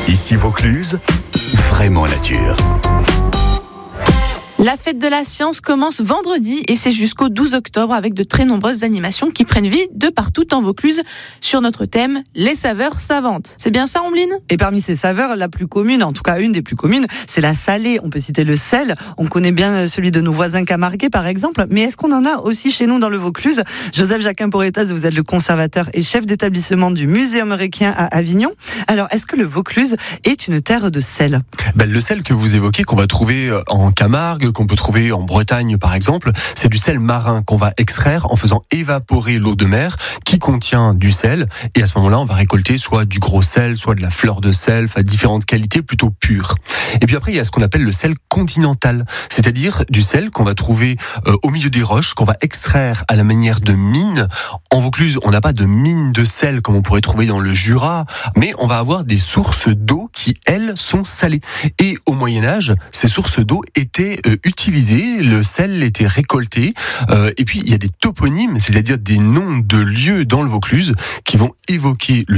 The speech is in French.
Ici Vaucluse, vraiment nature. La fête de la science commence vendredi et c'est jusqu'au 12 octobre avec de très nombreuses animations qui prennent vie de partout en Vaucluse sur notre thème, les saveurs savantes. C'est bien ça, Ombline ? Et parmi ces saveurs, la plus commune, en tout cas une des plus communes, c'est la salée. On peut citer le sel. On connaît bien celui de nos voisins camarguais, par exemple. Mais est-ce qu'on en a aussi chez nous dans le Vaucluse ? Joseph Jacquin-Porretas, vous êtes le conservateur et chef d'établissement du Muséum Réquien à Avignon. Alors, est-ce que le Vaucluse est une terre de sel ? Le sel que vous évoquez, qu'on va trouver en Camargue, qu'on peut trouver en Bretagne par exemple, c'est du sel marin qu'on va extraire en faisant évaporer l'eau de mer qui contient du sel, et à ce moment-là on va récolter soit du gros sel, soit de la fleur de sel, enfin différentes qualités plutôt pures. Et puis après il y a ce qu'on appelle le sel continental, c'est-à-dire du sel qu'on va trouver au milieu des roches, qu'on va extraire à la manière de mines. En Vaucluse on n'a pas de mines de sel comme on pourrait trouver dans le Jura, mais on va avoir des sources d'eau qui elles sont salées. Et au Moyen-Âge, ces sources d'eau étaient utilisées, le sel était récolté, et puis il y a des toponymes, c'est-à-dire des noms de lieux dans le Vaucluse qui vont évoquer le